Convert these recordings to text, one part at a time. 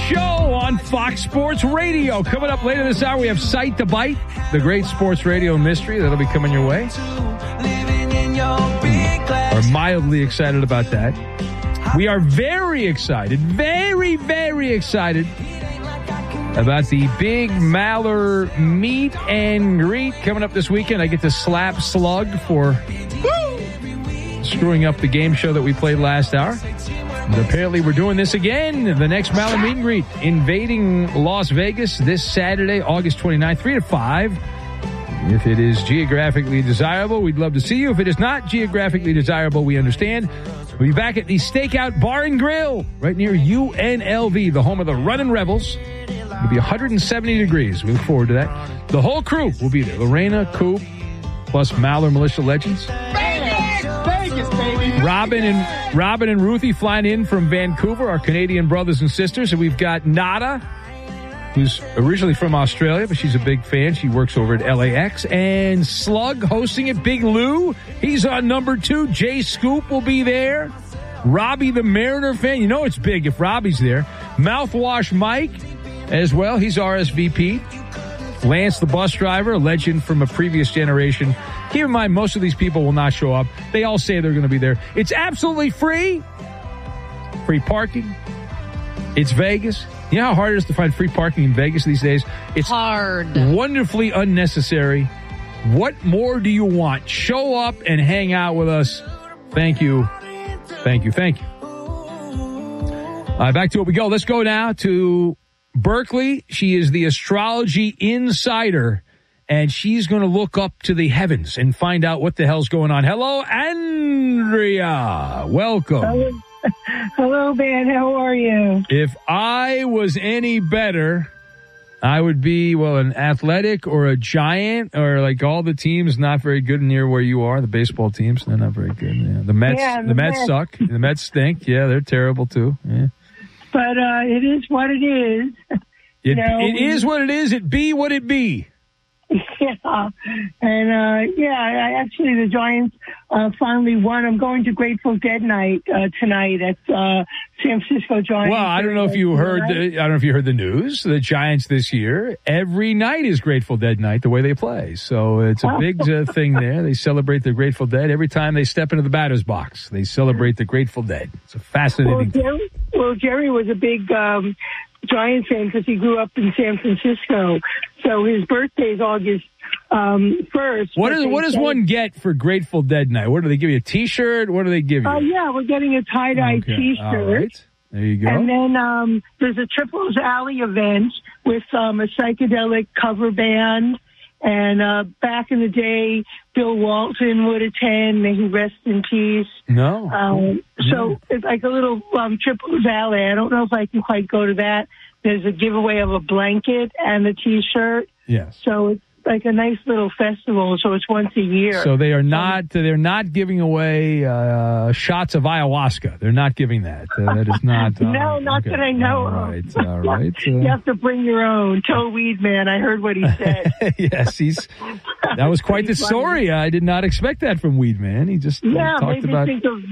show on Fox Sports Radio. Coming up later this hour, we have Sight to Bite, the great sports radio mystery that'll be coming your way. We're mildly excited about that. We are very excited, very, very excited about the big Maller meet and greet coming up this weekend. I get to slap Slug for screwing up the game show that we played last hour. And apparently we're doing this again. The next Maller meet and greet invading Las Vegas this Saturday, August 29th, 3 to 5. If it is geographically desirable, we'd love to see you. If it is not geographically desirable, we understand. We'll be back at the Stakeout Bar and Grill right near UNLV, the home of the Runnin' Rebels. It'll be 170 degrees. We look forward to that. The whole crew will be there. Lorena, Coop, plus Maller Militia Legends. Vegas, baby. Robin and Ruthie flying in from Vancouver, our Canadian brothers and sisters. And we've got Nada, who's originally from Australia, but she's a big fan. She works over at LAX. And Slug hosting it. Big Lou, he's on number 2. Jay Scoop will be there. Robbie the Mariner fan. You know it's big if Robbie's there. Mouthwash Mike as well. He's RSVP. Lance the bus driver, a legend from a previous generation. Keep in mind, most of these people will not show up. They all say they're going to be there. It's absolutely free. Free parking. It's Vegas. You know how hard it is to find free parking in Vegas these days? It's hard. Wonderfully unnecessary. What more do you want? Show up and hang out with us. Thank you. Thank you. Thank you. Back to it we go. Let's go now to Berkeley. She is the astrology insider, and she's going to look up to the heavens and find out what the hell's going on. Hello, Andrea. Welcome. Hello, Ben. How are you? If I was any better, I would be, well, an athletic or a giant, or like all the teams not very good near where you are. The baseball teams, they're not very good. Yeah. The Mets suck. The Mets stink. Yeah, they're terrible too. Yeah. But it is what it is. It is what it is. It be what it be. Yeah. And, actually the Giants finally won. I'm going to Grateful Dead night tonight at San Francisco Giants. Well, I don't know if you heard the news. The Giants this year, every night is Grateful Dead night, the way they play. So it's a big thing there. They celebrate the Grateful Dead every time they step into the batter's box. They celebrate the Grateful Dead. It's a fascinating thing. Jerry was a big Giants fan because he grew up in San Francisco. So his birthday is August 1st. What does one get for Grateful Dead night? What do they give you? A T-shirt? What do they give you? Yeah, we're getting a tie-dye T-shirt. All right. There you go. And then there's a Triples Alley event with a psychedelic cover band. And back in the day, Bill Walton would attend. May he rest in peace. No. So it's like a little Triples Alley. I don't know if I can quite go to that. There's a giveaway of a blanket and a T-shirt. Yes. So it's like a nice little festival. So it's once a year. So they're not giving away shots of ayahuasca. They're not giving that. That is not. No, not that I know of. All right. You have to bring your own. Toe Weed Man. I heard what he said. Yes, that was quite the story. I did not expect that from Weed Man. He just talked about. Think of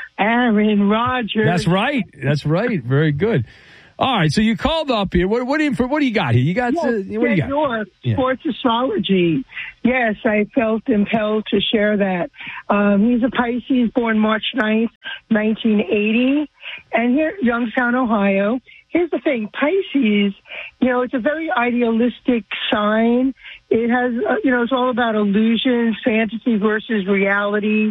Aaron Rodgers. That's right. Very good. All right, so you called up here. What do you got here? You got what do you got? York, sports astrology. Yes, I felt impelled to share that. He's a Pisces, born March 9th, 1980, and here, Youngstown, Ohio. Here's the thing, Pisces, it's a very idealistic sign. It has, it's all about illusions, fantasy versus reality.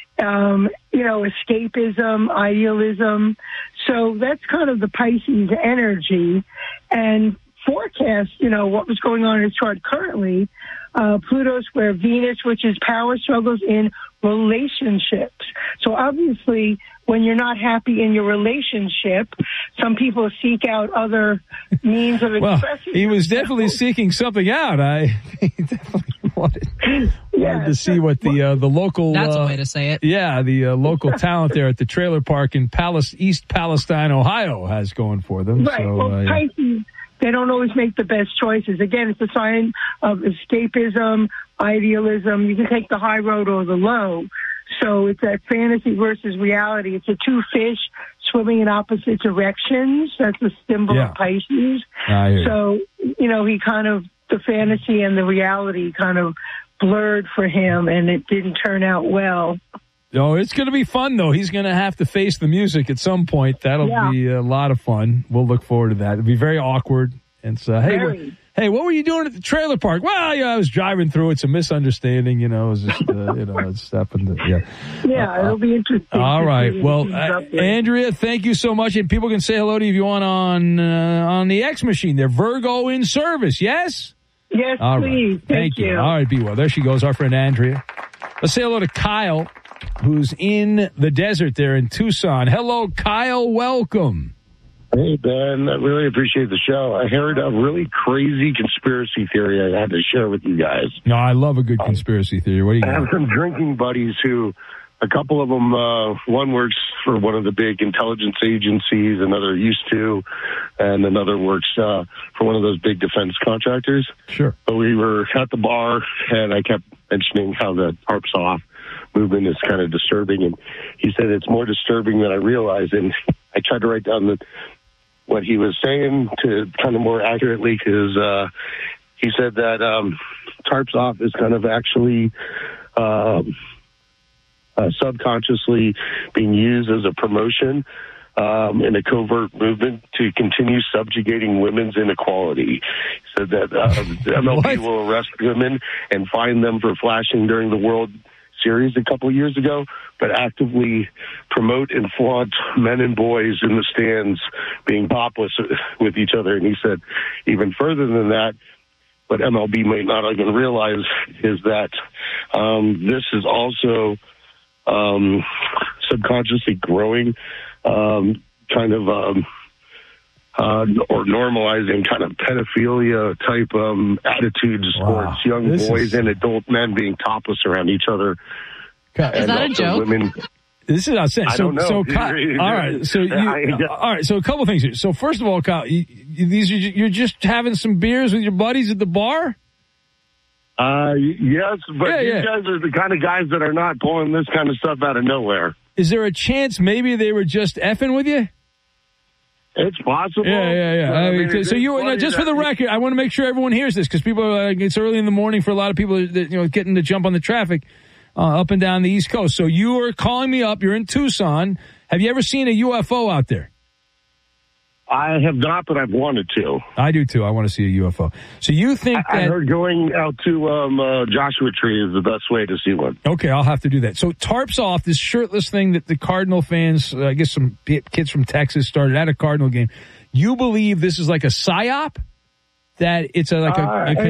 Escapism, idealism. So that's kind of the Pisces energy. And forecast, what was going on in his chart currently. Pluto square Venus, which is power struggles in relationships. So obviously, when you're not happy in your relationship, some people seek out other means of expressing. Well, he was definitely seeking something out. He definitely wanted to see what the local. That's a way to say it. Yeah, the local talent there at the trailer park in East Palestine, Ohio, has going for them. Right. So, Pisces, they don't always make the best choices. Again, it's a sign of escapism, idealism. You can take the high road or the low. So it's that fantasy versus reality. It's a two fish swimming in opposite directions. That's a symbol of Pisces. So, he kind of, the fantasy and the reality kind of blurred for him, and it didn't turn out well. Oh, it's going to be fun, though. He's going to have to face the music at some point. That'll be a lot of fun. We'll look forward to that. It'll be very awkward. And so, hey, what were you doing at the trailer park? Well, I was driving through. It's a misunderstanding, It was just, it's happened. It'll be interesting. All right. Well, Andrea, thank you so much. And people can say hello to you if you want on the X machine. They're Virgo in service. Yes? Yes, all please. Right. Thank you. All right, be well. There she goes, our friend Andrea. Let's say hello to Kyle, who's in the desert there in Tucson. Hello, Kyle. Welcome. Hey, Ben. I really appreciate the show. I heard a really crazy conspiracy theory I had to share with you guys. No, I love a good conspiracy theory. What do you got? I have some drinking buddies who, a couple of them, one works for one of the big intelligence agencies, another used to, and another works for one of those big defense contractors. Sure. But we were at the bar, and I kept mentioning how the tarps off movement is kind of disturbing, and he said it's more disturbing than I realized, and I tried to write down what he was saying to kind of more accurately, because he said that tarps off is kind of actually subconsciously being used as a promotion in a covert movement to continue subjugating women's inequality. He said that the MLB will arrest women and fine them for flashing during the World Series a couple of years ago, but actively promote and flaunt men and boys in the stands being topless with each other. And he said even further than that, what MLB might not even realize is that this is also subconsciously growing or normalizing kind of pedophilia type attitudes towards young boys and adult men being topless around each other. Is that a joke? Women. This is outside. I don't know. All right. So all right. So a couple things here. So first of all, Kyle, you're just having some beers with your buddies at the bar. Yes, but you guys are the kind of guys that are not pulling this kind of stuff out of nowhere. Is there a chance maybe they were just effing with you? It's possible. Yeah. I mean, so you just for the record, I want to make sure everyone hears this because people are it's early in the morning for a lot of people that getting to jump on the traffic up and down the East Coast. So you are calling me up. You're in Tucson. Have you ever seen a UFO out there? I have not, but I've wanted to. I do too. I want to see a UFO. So you think that... I heard going out to Joshua Tree is the best way to see one. Okay, I'll have to do that. So tarps off, this shirtless thing that the Cardinal fans, I guess some kids from Texas started at a Cardinal game. You believe this is like a psyop? That it's or just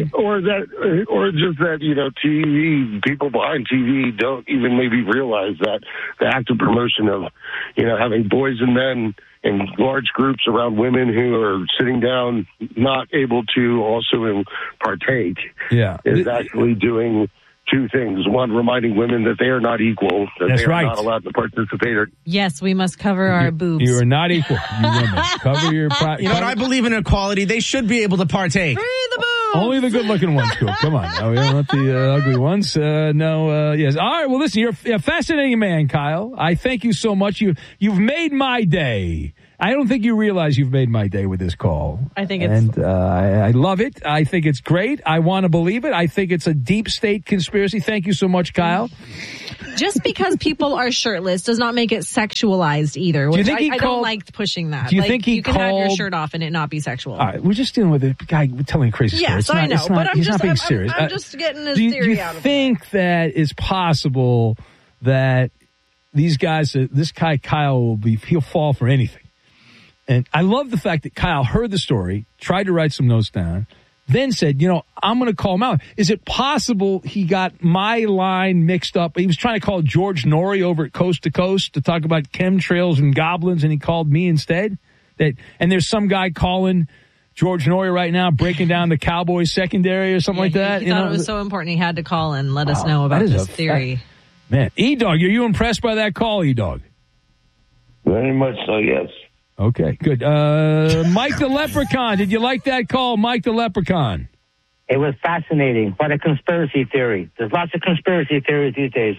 that TV people behind TV don't even maybe realize that the active promotion of having boys and men in large groups around women who are sitting down not able to also partake is actually doing two things. One, reminding women that they are not equal, that they are not allowed to participate. Yes, we must cover our boobs. You are not equal, you women. Cover your... I believe in equality. They should be able to partake. Free the boobs! Only the good-looking ones, cool. Come on. We don't want the ugly ones. Yes. All right, well, listen, you're a fascinating man, Kyle. I thank you so much. You've made my day. I don't think you realize you've made my day with this call. I think it's... And I love it. I think it's great. I want to believe it. I think it's a deep state conspiracy. Thank you so much, Kyle. Just because people are shirtless does not make it sexualized either. Which I don't like pushing that. Do you think he can have your shirt off and it not be sexual? All right, we're just dealing with a guy telling a crazy story. Yes, I know, but he's not being serious. I'm just getting his theory out of it. Do you think that it's possible that these guys, this guy Kyle he'll fall for anything? And I love the fact that Kyle heard the story, tried to write some notes down, then said, I'm going to call him out. Is it possible he got my line mixed up? He was trying to call George Norrie over at Coast to Coast to talk about chemtrails and goblins, and he called me instead. And there's some guy calling George Norrie right now, breaking down the Cowboys secondary or something like that. He thought it was so important he had to call and let us know about this theory. Man, E-Dog, are you impressed by that call, E-Dog? Very much so, yes. Okay, good. Mike the Leprechaun, did you like that call, Mike the Leprechaun? It was fascinating. What a conspiracy theory. There's lots of conspiracy theories these days.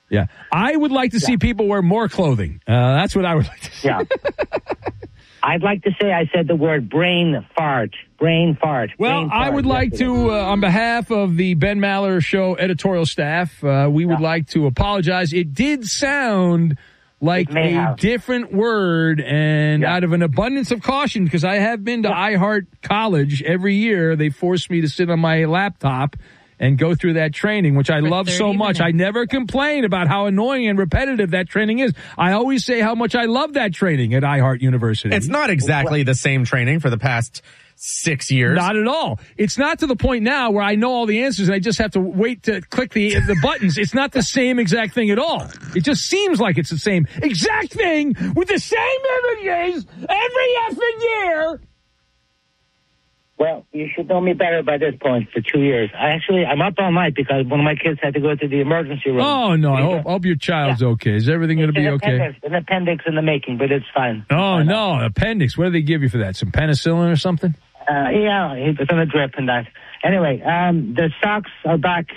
Yeah. I would like to see people wear more clothing. That's what I would like to see. Yeah. I'd like to say I said the word brain fart. Brain fart. Well, brain fart. I would like to, on behalf of the Ben Maller Show editorial staff, we would like to apologize. It did sound like a different word, and out of an abundance of caution, because I have been to iHeart College every year, they forced me to sit on my laptop and go through that training, which I love so much. I never complain about how annoying and repetitive that training is. I always say how much I love that training at iHeart University. It's not exactly the same training for the past 6 years. Not at all. It's not to the point now where I know all the answers and I just have to wait to click the buttons. It's not the same exact thing at all. It just seems like it's the same exact thing with the same images every effing year. Well, you should know me better by this point for 2 years. I'm up all night because one of my kids had to go to the emergency room. Oh, no. I hope your child's okay. Is everything going to be okay? An appendix in the making, but it's fine. Oh, no. Appendix. What do they give you for that? Some penicillin or something? Yeah, it's on a drip and that. Anyway, the Sox are back.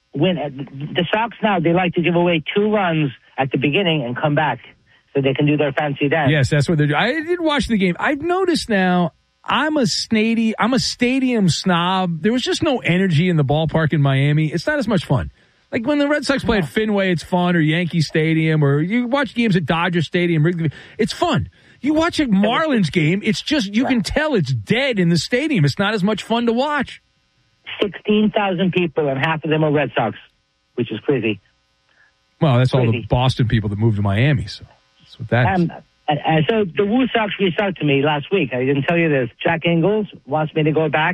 The Sox now, they like to give away 2 runs at the beginning and come back so they can do their fancy dance. Yes, that's what they're doing. I did watch the game. I've noticed now, I'm a stadium snob. There was just no energy in the ballpark in Miami. It's not as much fun. Like when the Red Sox play at Fenway, it's fun, or Yankee Stadium, or you watch games at Dodger Stadium. It's fun. You watch a Marlins game, it's just, you can tell it's dead in the stadium. It's not as much fun to watch. 16,000 people, and half of them are Red Sox, which is crazy. Well, that's all the Boston people that moved to Miami, so that's what that is. So the Woo Sox reached out to me last week. I didn't tell you this. Jack Ingalls wants me to go back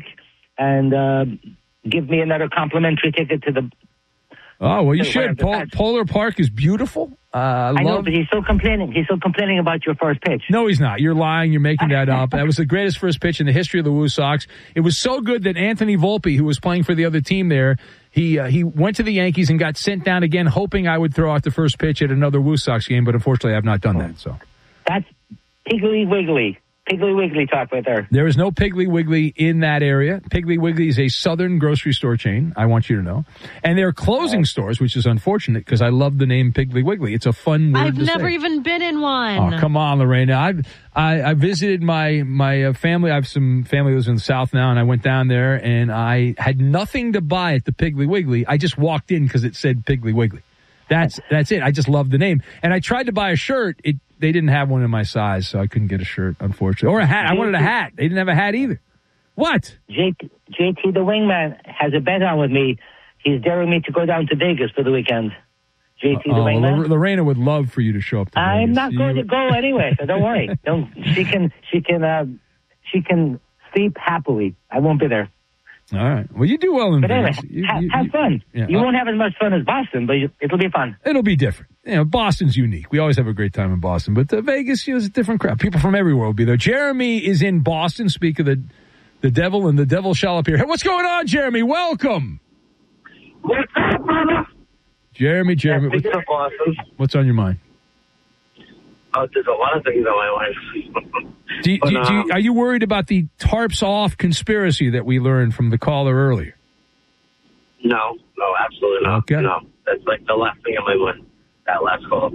and give me another complimentary ticket to the... Oh, well, you should. Polar Park is beautiful. I know, but he's still complaining. He's still complaining about your first pitch. No, he's not. You're lying. You're making that up. That was the greatest first pitch in the history of the Woo Sox. It was so good that Anthony Volpe, who was playing for the other team there, he went to the Yankees and got sent down again, hoping I would throw out the first pitch at another Woo Sox game, but unfortunately I have not done that. So that's Piggly Wiggly. Piggly Wiggly talk right there. There is no Piggly Wiggly in that area. Piggly Wiggly is a southern grocery store chain, I want you to know. And they're closing stores, which is unfortunate because I love the name Piggly Wiggly. It's a fun word I've to never say. even been in one. Oh, come on, Lorena. I visited my family. I have some family that lives in the South now, and I went down there, and I had nothing to buy at the Piggly Wiggly. I just walked in because it said Piggly Wiggly. That's it. I just love the name. And I tried to buy a shirt. They didn't have one in my size, so I couldn't get a shirt, unfortunately. Or a hat. I wanted a hat. They didn't have a hat either. What? JT the Wingman has a bet on with me. He's daring me to go down to Vegas for the weekend. JT the Wingman. Lorena would love for you to show up to I'm Vegas. not going to go anyway, so don't worry. She can sleep happily. I won't be there. All right. Well, you do well in Vegas. Anyway, have fun. Yeah. You won't have as much fun as Boston, but it'll be fun. It'll be different. Boston's unique. We always have a great time in Boston, but Vegas is a different crowd. People from everywhere will be there. Jeremy is in Boston. Speak of the devil, and the devil shall appear. Hey, what's going on, Jeremy? Welcome. What's up, brother? Jeremy, what's on your mind? There's a lot of things on my mind. Are you worried about the tarps off conspiracy that we learned from the caller earlier? No, absolutely not. Okay. No, that's like the last thing on my mind, that last call.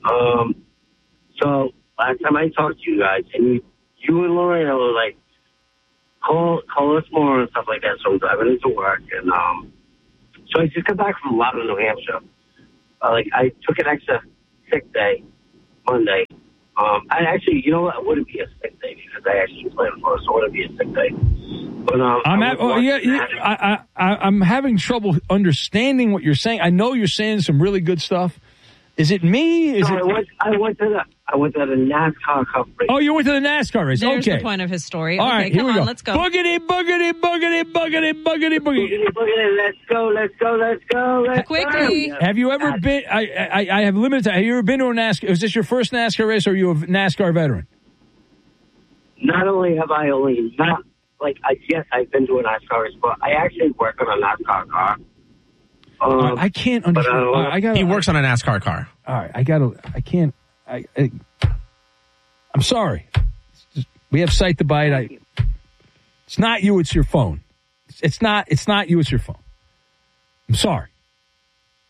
So last time I talked to you guys, and you and Lorena were like, call us more and stuff like that. So I'm driving into work, and so I just got back from Loudon, New Hampshire. I took an extra sick day Monday. I actually, you know what? It wouldn't be a sick day because I actually planned for it, so it wouldn't be a sick day. But I'm having trouble understanding what you're saying. I know you're saying some really good stuff. Is it me? I went to the NASCAR Cup race. Oh, you went to the NASCAR race. There's okay. the point of his story. All right, here we go. Let's go. Boogity, boogity, boogity, boogity, boogity, boogity. Let's go. Quickly. Have you ever been? I have limited time. Have you ever been to a NASCAR? Is this your first NASCAR race, or are you a NASCAR veteran? Not only have I yes, I've been to a NASCAR race, but I actually work on a NASCAR car. I can't understand. He works on a NASCAR car. All right, I'm sorry. We have Sight to Bite. It's not you, it's your phone. It's not you, it's your phone. I'm sorry.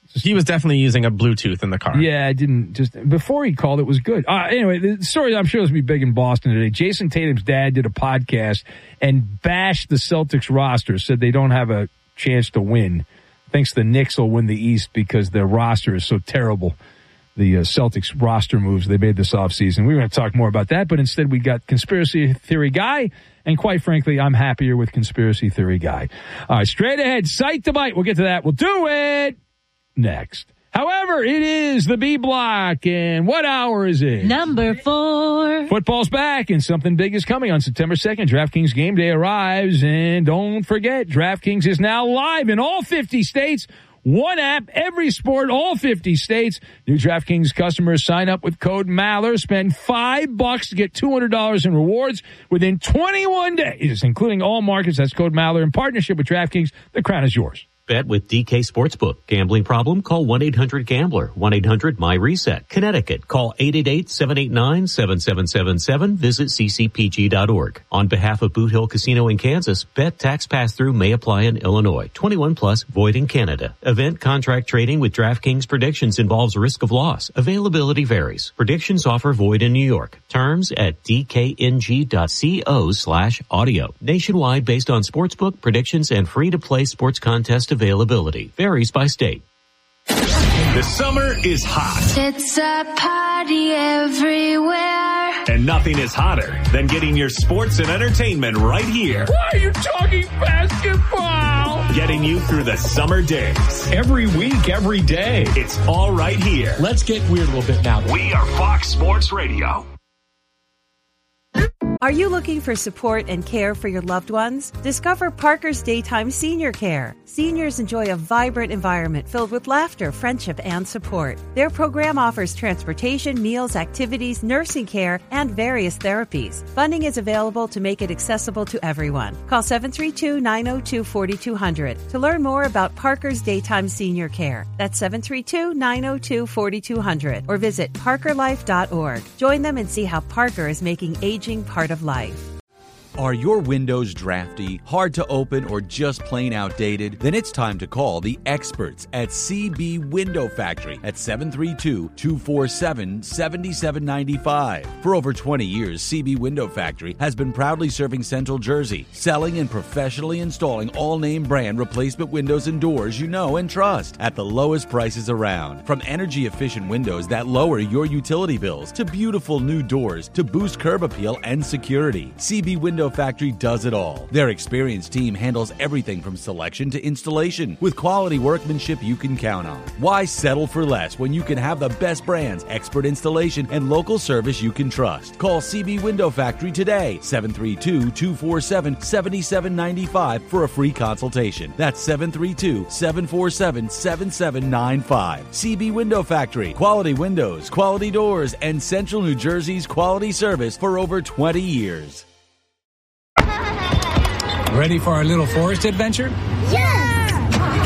He was definitely using a Bluetooth in the car. Yeah, I didn't just before he called it was good. Anyway, the story I'm sure is going to be big in Boston today. Jason Tatum's dad did a podcast and bashed the Celtics roster, said they don't have a chance to win. Thinks the Knicks will win the East because their roster is so terrible. The Celtics roster moves they made this offseason. We were going to talk more about that, but instead we got Conspiracy Theory Guy, and quite frankly, I'm happier with Conspiracy Theory Guy. All right, straight ahead, Sight to Bite. We'll get to that. We'll do it next. However, it is the B block, and what hour is it? Number 4. Football's back, and something big is coming on September 2nd. DraftKings Game Day arrives, and don't forget, DraftKings is now live in all 50 states. One app, every sport, all 50 states. New DraftKings customers sign up with code Maller, spend $5 to get $200 in rewards within 21 days, including all markets. That's code Maller in partnership with DraftKings. The crown is yours. Bet with DK Sportsbook. Gambling problem? Call 1-800-GAMBLER. 1-800-MY-RESET. Connecticut. Call 888-789-7777. Visit ccpg.org. On behalf of Boot Hill Casino in Kansas, bet tax pass-through may apply in Illinois. 21 plus, void in Canada. Event contract trading with DraftKings predictions involves risk of loss. Availability varies. Predictions offer void in New York. Terms at dkng.co/audio. Nationwide based on sportsbook predictions and free-to-play sports contest availability. Varies by state. The summer is hot. It's a party everywhere. And nothing is hotter than getting your sports and entertainment right here. Why are you talking basketball? Getting you through the summer days. Every week, every day. It's all right here. Let's get weird a little bit now. We are Fox Sports Radio. Are you looking for support and care for your loved ones? Discover Parker's Daytime Senior Care. Seniors enjoy a vibrant environment filled with laughter, friendship, and support. Their program offers transportation, meals, activities, nursing care, and various therapies. Funding is available to make it accessible to everyone. Call 732-902-4200 to learn more about Parker's Daytime Senior Care. That's 732-902-4200 or visit parkerlife.org. Join them and see how Parker is making aging part of life. Are your windows drafty, hard to open, or just plain outdated? Then it's time to call the experts at CB Window Factory at 732-247-7795. For over 20 years, CB Window Factory has been proudly serving Central Jersey, selling and professionally installing all-name brand replacement windows and doors you know and trust at the lowest prices around. From energy-efficient windows that lower your utility bills to beautiful new doors to boost curb appeal and security, CB Window Factory does it all. Their experienced team handles everything from selection to installation with quality workmanship you can count on. Why settle for less when you can have the best brands, expert installation, and local service you can trust? Call CB Window Factory today, 732-247-7795 for a free consultation. That's 732-747-7795. CB Window Factory. Quality windows, quality doors, and Central New Jersey's quality service for over 20 years. Ready for our little forest adventure? Yeah!